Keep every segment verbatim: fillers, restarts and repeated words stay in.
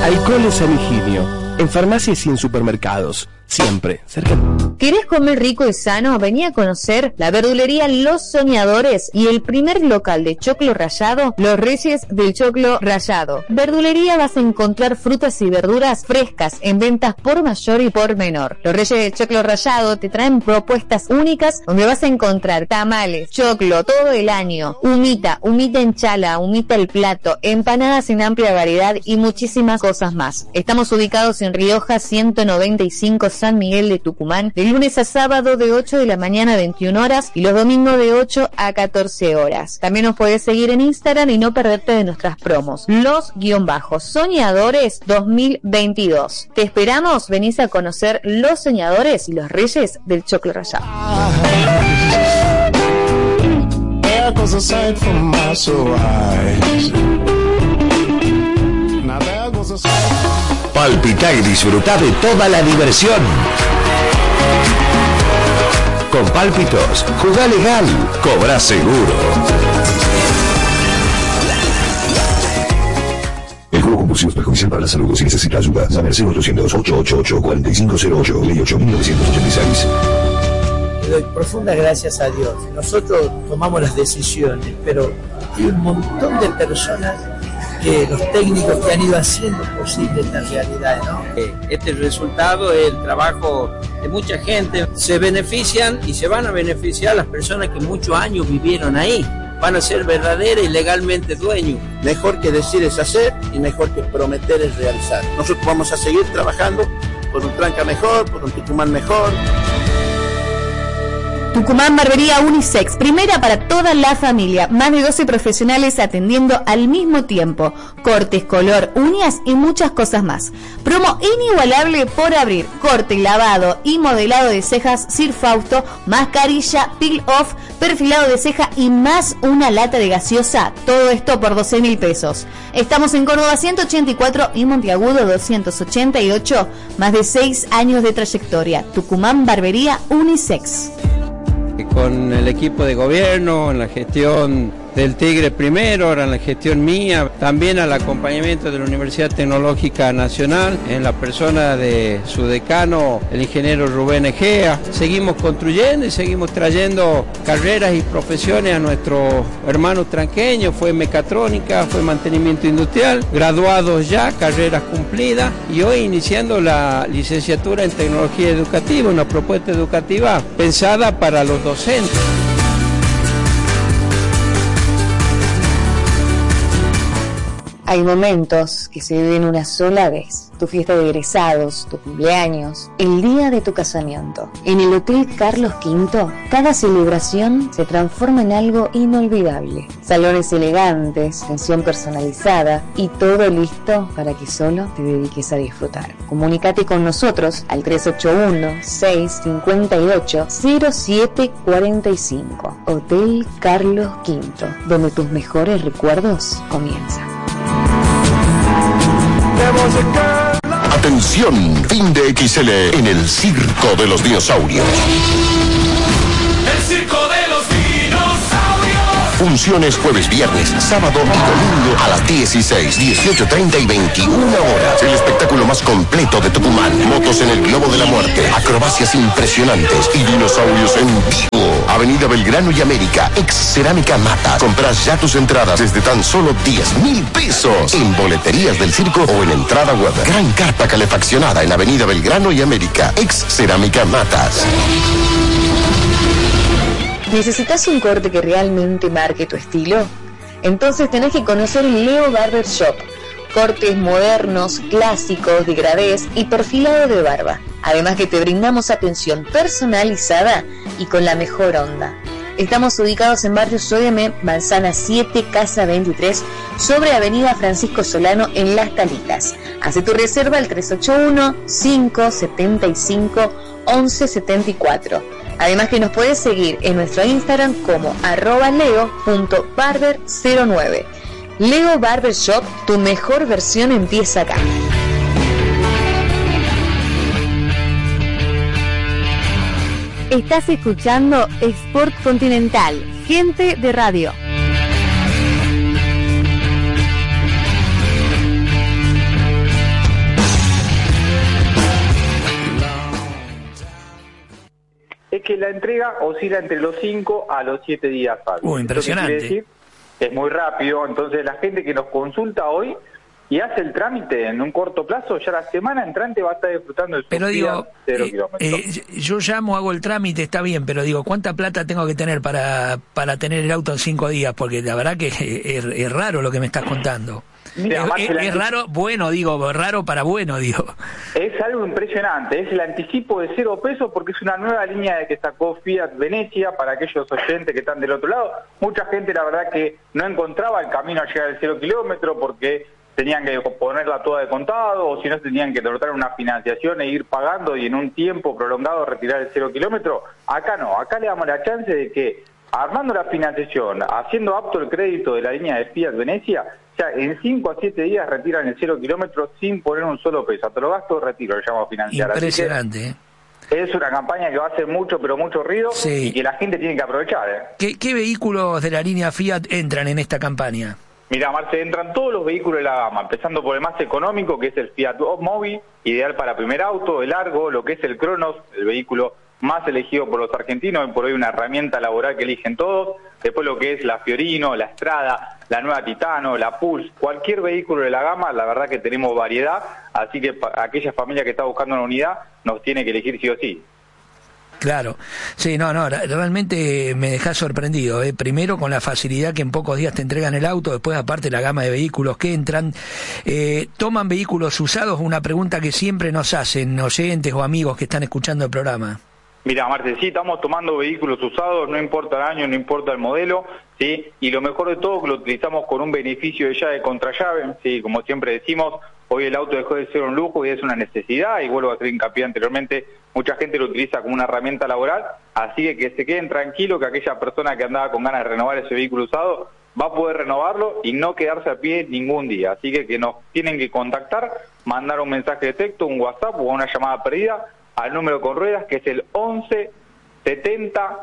Alcoholes San Higinio, en farmacias y en supermercados, siempre cerca. ¿Querés comer rico y sano? Vení a conocer la verdulería Los Soñadores y el primer local de choclo rallado, Los Reyes del Choclo Rallado. Verdulería vas a encontrar frutas y verduras frescas en ventas por mayor y por menor. Los Reyes del Choclo Rallado te traen propuestas únicas donde vas a encontrar tamales, choclo todo el año, humita, humita en chala, humita al plato, empanadas en amplia variedad y muchísimas cosas más. Estamos ubicados en Rioja ciento noventa y cinco, San Miguel de Tucumán, de lunes a sábado de ocho de la mañana a veintiuna horas y los domingos de ocho a catorce horas. También nos puedes seguir en Instagram y no perderte de nuestras promos. Los guión bajos Soñadores dos mil veintidós. Te esperamos, venís a conocer Los Soñadores y los Reyes del Choclo Rallado. Palpita y disfruta de toda la diversión. Con Pálpitos, jugá legal, cobra seguro. El juego compulsivo es perjudicial para la salud. Si necesita ayuda, llame al cero ochocientos, ochocientos ochenta y ocho, cuarenta y cinco cero ocho, ley ocho mil novecientos ochenta y seis. Le doy profundas gracias a Dios. Nosotros tomamos las decisiones, pero hay un montón de personas, que los técnicos que han ido haciendo posible esta realidad, ¿no? Este resultado es el trabajo de mucha gente. Se benefician y se van a beneficiar las personas que muchos años vivieron ahí. Van a ser verdaderas y legalmente dueños. Mejor que decir es hacer y mejor que prometer es realizar. Nosotros vamos a seguir trabajando por un Tranca mejor, por un Tucumán mejor. Tucumán Barbería Unisex, primera para toda la familia, más de doce profesionales atendiendo al mismo tiempo, cortes, color, uñas y muchas cosas más. Promo inigualable por abrir, corte, lavado y modelado de cejas Sir Fausto, mascarilla, peel off, perfilado de ceja y más una lata de gaseosa, todo esto por doce mil pesos. Estamos en Córdoba ciento ochenta y cuatro y Monteagudo doscientos ochenta y ocho, más de seis años de trayectoria. Tucumán Barbería Unisex. Con el equipo de gobierno, en la gestión del Tigre primero, ahora en la gestión mía, también al acompañamiento de la Universidad Tecnológica Nacional, en la persona de su decano, el ingeniero Rubén Egea. Seguimos construyendo y seguimos trayendo carreras y profesiones a nuestros hermanos tranqueños. Fue mecatrónica, fue mantenimiento industrial, graduados ya, carreras cumplidas, y hoy iniciando la licenciatura en tecnología educativa, una propuesta educativa pensada para los docentes. Hay momentos que se viven una sola vez. Tu fiesta de egresados, tu cumpleaños, el día de tu casamiento. En el Hotel Carlos Quinto, cada celebración se transforma en algo inolvidable. Salones elegantes, atención personalizada y todo listo para que solo te dediques a disfrutar. Comunícate con nosotros al tres ocho uno, seis cinco ocho, cero siete cuatro cinco. Hotel Carlos Quinto, donde tus mejores recuerdos comienzan. Atención, fin de X L en el Circo de los Dinosaurios. El Circo de los Dinosaurios. Funciones jueves, viernes, sábado y domingo a las dieciséis, dieciocho treinta y veintiuna horas. El espectáculo más completo de Tucumán. Motos en el globo de la muerte, acrobacias impresionantes y dinosaurios en vivo. Avenida Belgrano y América, ex Cerámica Mata. Comprás ya tus entradas desde tan solo diez mil pesos en boleterías del circo o en entrada web. Gran carpa calefaccionada en Avenida Belgrano y América, ex Cerámica Matas. ¿Necesitas un corte que realmente marque tu estilo? Entonces tenés que conocer Leo Barber Shop. Cortes modernos, clásicos, degradés y perfilado de barba. Además que te brindamos atención personalizada y con la mejor onda. Estamos ubicados en barrio Sódeme, Manzana siete, Casa veintitrés, sobre Avenida Francisco Solano en Las Talitas. Hace tu reserva al tres ocho uno, cinco siete cinco, once setenta y cuatro. Además que nos puedes seguir en nuestro Instagram como arroba leo punto barber cero nueve. Leo Barber Shop, tu mejor versión empieza acá. Estás escuchando Sport Continental, gente de radio. que la entrega oscila entre los cinco a los siete días hábiles. Uh, impresionante. Esto quiere decir, es muy rápido, entonces la gente que nos consulta hoy y hace el trámite en un corto plazo, ya la semana entrante va a estar disfrutando el Pero digo, cero eh, kilómetros. eh, yo llamo, hago el trámite, está bien, pero digo, ¿cuánta plata tengo que tener para para tener el auto en cinco días? Porque la verdad que es, es, es raro lo que me estás contando. Mira, es, es, es raro, bueno, digo, raro para bueno, digo. Es algo impresionante, es el anticipo de cero pesos porque es una nueva línea de que sacó Fiat Venecia para aquellos oyentes que están del otro lado. Mucha gente la verdad que no encontraba el camino a llegar al cero kilómetro porque tenían que ponerla toda de contado o si no tenían que tratar una financiación e ir pagando y en un tiempo prolongado retirar el cero kilómetro. Acá no, acá le damos la chance de que armando la financiación, haciendo apto el crédito de la línea de Fiat Venecia, ya en cinco a siete días retiran el cero kilómetro sin poner un solo peso. Hasta los gastos de retiro, lo llamo financiar. Impresionante, ¿eh? Es una campaña que va a hacer mucho, pero mucho ruido sí. y que la gente tiene que aprovechar. ¿eh? ¿Qué, ¿Qué vehículos de la línea Fiat entran en esta campaña? Mira, Marce, entran todos los vehículos de la gama, empezando por el más económico, que es el Fiat Mobi, ideal para primer auto, el Argo, lo que es el Cronos, el vehículo más elegido por los argentinos, y por hoy una herramienta laboral que eligen todos. Después lo que es la Fiorino, la Strada, la nueva Titano, la Pulse, cualquier vehículo de la gama, la verdad que tenemos variedad, así que pa- aquella familia que está buscando una unidad nos tiene que elegir sí o sí. Claro, sí, no, no, realmente me dejás sorprendido, ¿eh? Primero con la facilidad que en pocos días te entregan el auto, después aparte la gama de vehículos que entran. Eh, ¿Toman vehículos usados? Una pregunta que siempre nos hacen oyentes o amigos que están escuchando el programa. Mira, Marte, sí, estamos tomando vehículos usados, no importa el año, no importa el modelo, sí, y lo mejor de todo que lo utilizamos con un beneficio de llave contra llave, sí, como siempre decimos, hoy el auto dejó de ser un lujo y es una necesidad, y vuelvo a hacer hincapié anteriormente, mucha gente lo utiliza como una herramienta laboral, así que que se queden tranquilos que aquella persona que andaba con ganas de renovar ese vehículo usado va a poder renovarlo y no quedarse a pie ningún día, así que que nos tienen que contactar, mandar un mensaje de texto, un WhatsApp o una llamada perdida al número con ruedas que es el once setenta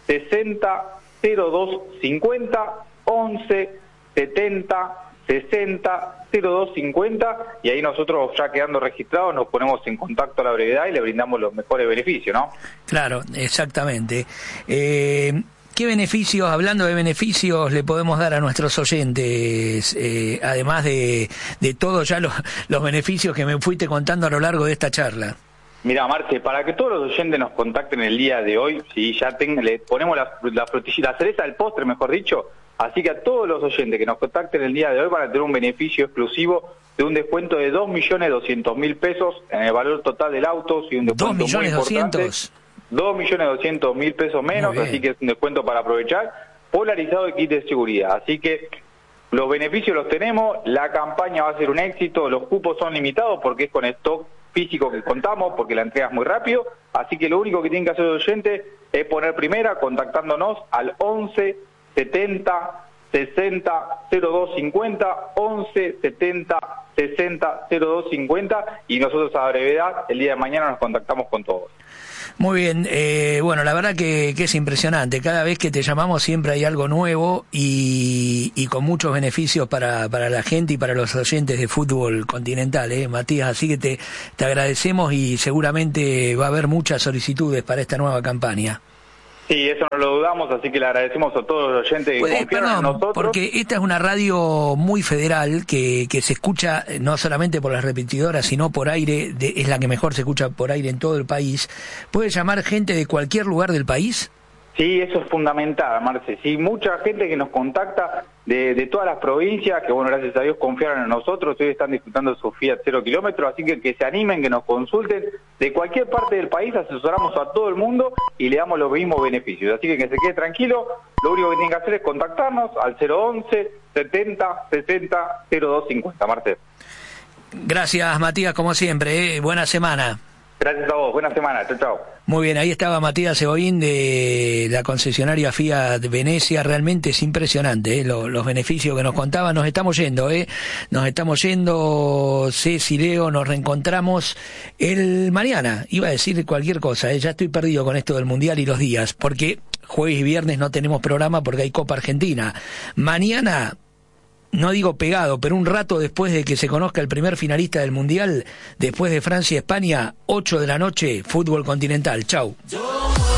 sesenta cero dos cincuenta, once setenta sesenta cero dos cincuenta, y ahí nosotros ya quedando registrados nos ponemos en contacto a la brevedad y le brindamos los mejores beneficios, ¿no? Claro, exactamente. Eh... ¿Qué beneficios, hablando de beneficios, le podemos dar a nuestros oyentes, eh, además de, de todos ya los, los beneficios que me fuiste contando a lo largo de esta charla? Mira, Marce, para que todos los oyentes nos contacten el día de hoy, si ya ten, le ponemos la, la frutilla, la cereza del postre, mejor dicho, así que a todos los oyentes que nos contacten el día de hoy van a tener un beneficio exclusivo de un descuento de dos millones doscientos mil pesos en el valor total del auto, y un descuento dos millones muy importante. doscientos. dos millones doscientos mil pesos menos, así que es un descuento para aprovechar, polarizado de kit de seguridad. Así que los beneficios los tenemos, la campaña va a ser un éxito, los cupos son limitados porque es con stock físico que contamos, porque la entrega es muy rápido, así que lo único que tienen que hacer los oyentes es poner primera contactándonos al once setenta sesenta cero dos cincuenta, once setenta sesenta cero dos cincuenta, y nosotros a brevedad el día de mañana nos contactamos con todos. Muy bien, eh, bueno, la verdad que, que es impresionante. Cada vez que te llamamos siempre hay algo nuevo y, y con muchos beneficios para, para la gente y para los oyentes de fútbol continental, ¿eh, Matías? Así que te, te agradecemos y seguramente va a haber muchas solicitudes para esta nueva campaña. Sí, eso no lo dudamos, así que le agradecemos a todos los oyentes que Pues, confiaron perdón, en nosotros. porque esta es una radio muy federal que, que se escucha no solamente por las repetidoras, sino por aire, de, es la que mejor se escucha por aire en todo el país. ¿Puede llamar gente de cualquier lugar del país? Sí, eso es fundamental, Marce. Sí, mucha gente que nos contacta de, de todas las provincias, que bueno, gracias a Dios confiaron en nosotros, hoy están disfrutando su Fiat cero kilómetros, así que que se animen, que nos consulten. De cualquier parte del país asesoramos a todo el mundo y le damos los mismos beneficios. Así que que se quede tranquilo, lo único que tienen que hacer es contactarnos al cero once setenta sesenta cero dos cincuenta, Marce. Gracias, Matías, como siempre, ¿eh? Buena semana. Gracias a vos, buena semana, chao, chao. Muy bien, ahí estaba Matías Cebollín de la concesionaria Fiat Venecia. Realmente es impresionante, ¿eh? los, los beneficios que nos contaba. Nos estamos yendo, ¿eh? Nos estamos yendo, Ceci, Leo, nos reencontramos el mañana. Iba a decir cualquier cosa, ¿eh? Ya estoy perdido con esto del Mundial y los días, porque jueves y viernes no tenemos programa porque hay Copa Argentina. Mañana, no digo pegado, pero un rato después de que se conozca el primer finalista del Mundial, después de Francia y España, ocho de la noche, fútbol continental. Chau.